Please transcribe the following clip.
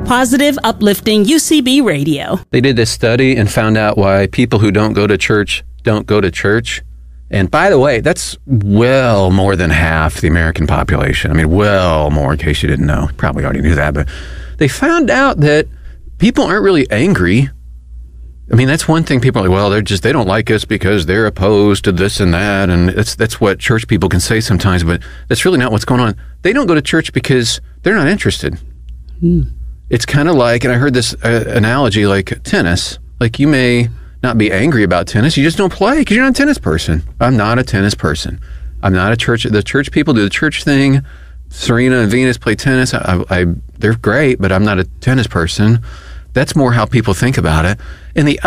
Positive, uplifting UCB radio. They did this study and found out why people who don't go to church don't go to church. And by the way, that's well more than half the American population. I mean, well more, in case you didn't know. Probably already knew that, but they found out that people aren't really angry. I mean, that's one thing. People are like, well, they don't like us because they're opposed to this and that. And that's what church people can say sometimes, but that's really not what's going on. They don't go to church because they're not interested. It's kind of like, and I heard this analogy, like tennis. Like, you may not be angry about tennis, you just don't play because you're not a tennis person. I'm not a tennis person. I'm not a church. The church people do the church thing. Serena and Venus play tennis. They're great, but I'm not a tennis person. That's more how people think about it. And the